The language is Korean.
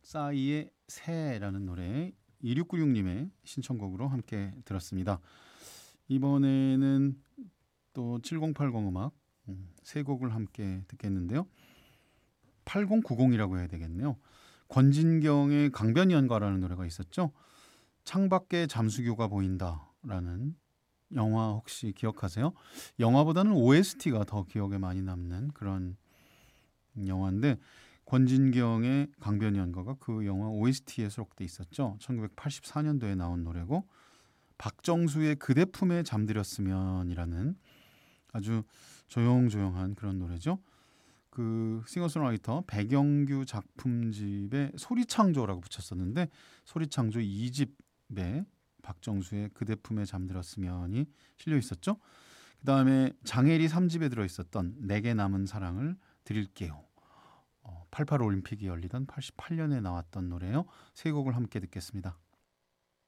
싸이의 새라는 노래 2696님의 신청곡으로 함께 들었습니다. 이번에는 또 7080 음악 세 곡을 함께 듣겠는데요. 8090이라고 해야 되겠네요. 권진경의 강변연가라는 노래가 있었죠. 창밖에 잠수교가 보인다라는 영화 혹시 기억하세요? 영화보다는 OST가 더 기억에 많이 남는 그런 영화인데 권진경의 강변연가가 그 영화 OST에 수록돼 있었죠. 1984년도에 나온 노래고 박정수의 그대 품에 잠들었으면이라는 아주 조용조용한 그런 노래죠. 그 싱어송라이터 백영규 작품집에 소리창조라고 붙였었는데 소리창조 2집에 박정수의 그대 품에 잠들었으면이 실려 있었죠. 그 다음에 장혜리 3집에 들어있었던 내게 남은 사랑을 드릴게요. 88 올림픽이 열리던 88년에 나왔던 노래요. 세 곡을 함께 듣겠습니다.